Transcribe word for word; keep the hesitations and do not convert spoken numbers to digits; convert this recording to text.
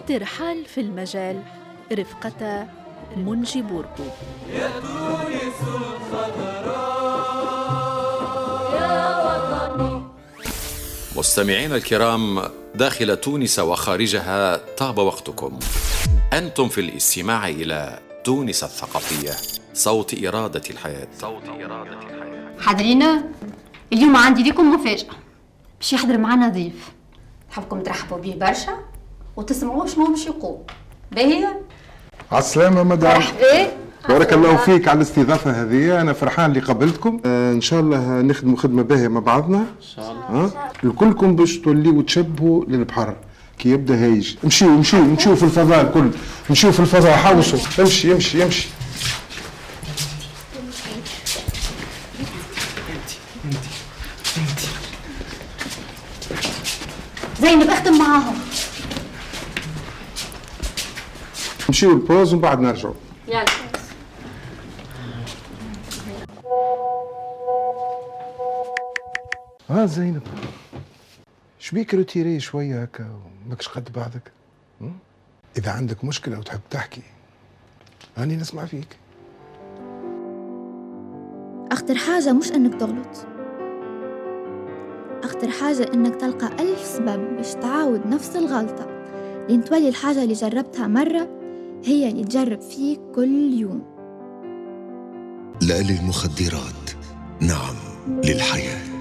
ترحال في المجال رفقة منجي بوربو. يا تونس الخضراء يا وطني. مستمعين الكرام، داخل تونس وخارجها طاب وقتكم. أنتم في الاستماع إلى تونس الثقافية، صوت إرادة الحياة. صوت إرادة الحياة. حاضرين، اليوم عندي لكم مفاجأة. باش يحضر معنا ضيف، نحبكم ترحبوا به برشا وتسمعوا شنو باش يقول. باهية؟ عالسلامة مدام. مرحبا. بارك الله فيك على الاستضافة هذه، أنا فرحان اللي قبلتكم. آه إن شاء الله نخدموا خدمة باهية مع بعضنا. إن شاء الله. ها؟ الكلكم باش توليوا تشبهوا للبحر كي يبدا هايج. امشيوا امشيوا امشيوا في الفضاء الكل، امشيوا في الفضاء، حوصوا، امشي امشي امشي. زينب اختم معاهم. امشيوا البوز ومن بعد نرجعوا. يلا. ها زينب، شبيك روتيري شوية هكا وماكش قد بعضك؟ إذا عندك مشكلة وتحب تحكي أني نسمع فيك. أخطر حاجة مش إنك تغلط، أخطر حاجة إنك تلقى ألف سبب باش تعاود نفس الغلطة، لين تولي الحاجة اللي جربتها مرة هي اللي تجرب فيك كل يوم. لا للمخدرات، نعم للحياة.